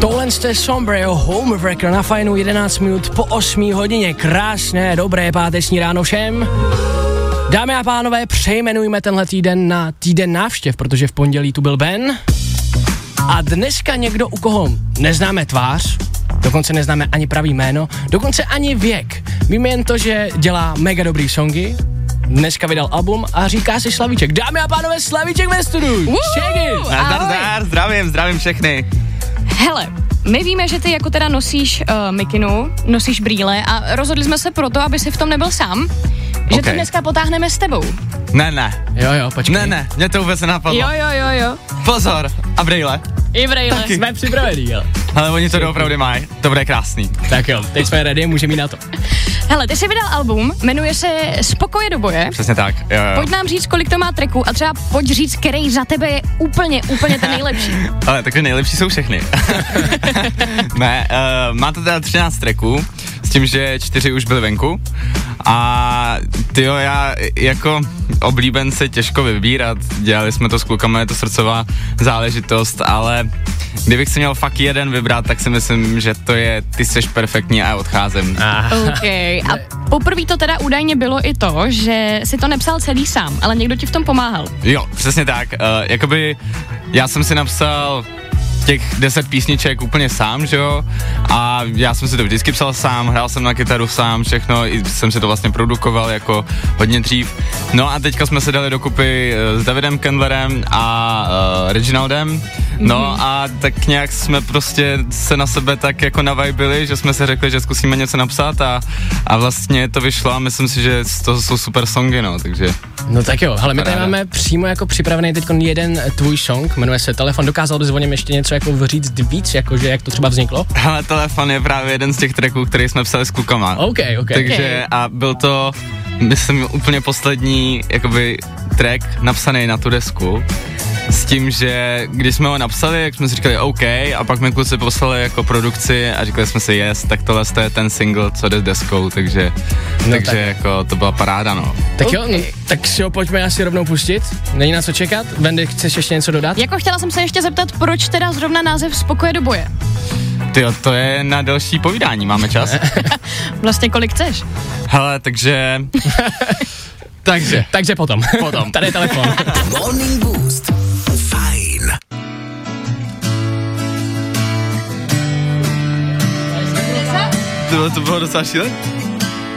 Tohle jste Sombrero Homewrecker na Fajnu 11 minut po 8 hodině. Krásné, dobré páteční ráno všem. Dámy a pánové, přejmenujme tenhle týden na týden návštěv, protože v pondělí tu byl Ben. A dneska někdo, u koho neznáme tvář, dokonce neznáme ani pravý jméno, dokonce ani věk. Víme jen to, že dělá mega dobrý songy, dneska vydal album a říká si Slavíček. Dámy a pánové, Slavíček ve studiu. Zdravím všechny. Hele, my víme, že ty jako teda nosíš mikinu, nosíš brýle a rozhodli jsme se proto, aby si v tom nebyl sám, že to dneska potáhneme s tebou. Ne. Jo, počkej. Ne, mě to vůbec nenapadlo. Jo. Pozor, a brýle. I brýle. Taky. Jsme připravení, ale. Ale oni to doopravdy mají, to bude krásný. Tak jo, teď jsme ready, můžeme jít na to. Hele, ty jsi vydal album, jmenuje se Spokoje do boje. Přesně tak, jo. Pojď nám říct, kolik to má tracků a třeba pojď říct, který za tebe je úplně ten nejlepší. Ale takhle nejlepší jsou všechny. Ne, má to teda 13 tracků, s tím, že 4 už byly venku. A tyjo, já jako oblíbenci těžko vybírat, dělali jsme to s klukama, je to srdcová záležitost, ale kdybych si měl fakt jeden vybrat, tak si myslím, že to je Ty seš perfektní a já odcházím. OK, a poprvé to teda údajně bylo i to, že si to nepsal celý sám, ale někdo ti v tom pomáhal. Jo, přesně tak, jakoby já jsem si napsal těch 10 písniček úplně sám, že jo, a já jsem si to vždycky psal sám, hrál jsem na kytaru sám, všechno, i jsem si to vlastně produkoval jako hodně dřív. No a teďka jsme se dali dokupy s Davidem Kendlerem a Reginaldem, no a tak nějak jsme prostě se na sebe tak jako navibili, že jsme se řekli, že zkusíme něco napsat a vlastně to vyšlo a myslím si, že to jsou super songy, no, takže. No tak jo, hele, my tady máme přímo jako připravený teď jeden tvůj song, jmenuje se Telefon, dokázal bys o něm ještě něco jako říct víc, jakože jak to třeba vzniklo? Ale Telefon je právě jeden z těch tracků, který jsme psali s klukama. OK. Takže a byl to, myslím, úplně poslední jakoby track napsaný na tu desku. S tím, že když jsme ho napsali, jak jsme si říkali OK, a pak mi kluci poslali jako produkci a říkali jsme si yes, tak tohle je ten single, co jde s deskou, takže jako to byla paráda, no. Tak jo, tak si ho pojďme asi rovnou pustit, není na co čekat. Wendy, chceš ještě něco dodat? Jako chtěla jsem se ještě zeptat, proč teda zrovna název Spokoje do boje? Tyjo, to je na další povídání, máme čas? Vlastně kolik chceš? Hele, takže... takže potom. Tady je telefon. Morning Boost. Fajn. To bylo docela šílené.